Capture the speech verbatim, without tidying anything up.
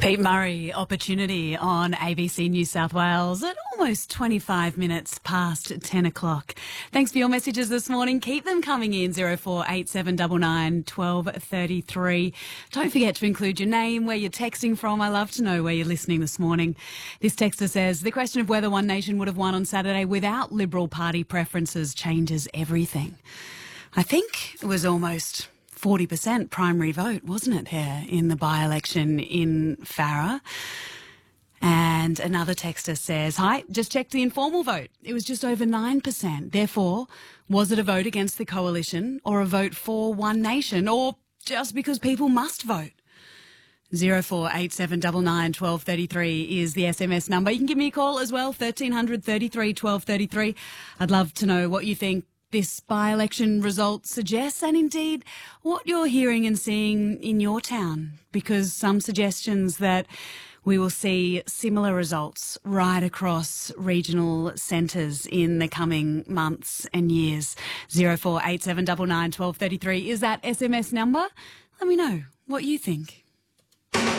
Pete Murray, Opportunity on A B C New South Wales at almost twenty-five minutes past ten o'clock. Thanks for your messages this morning. Keep them coming in, zero four eight seven nine nine, one two three three. Don't forget to include your name, where you're texting from. I love to know where you're listening this morning. This texter says, the question of whether One Nation would have won on Saturday without Liberal Party preferences changes everything. I think it was almost forty percent primary vote, wasn't it, here in the by-election in Farrer? And another texter says, hi, just checked the informal vote. It was just over nine percent. Therefore, was it a vote against the coalition or a vote for One Nation, or just because people must vote? zero four eight seven nine nine, one two three three is the S M S number. You can give me a call as well, thirteen hundred thirty-three, twelve thirty-three. I'd love to know what you think this by-election result suggests, and indeed what you're hearing and seeing in your town, because some suggestions that we will see similar results right across regional centres in the coming months and years. zero four eight seven nine nine, one two three three is that S M S number. Let me know what you think.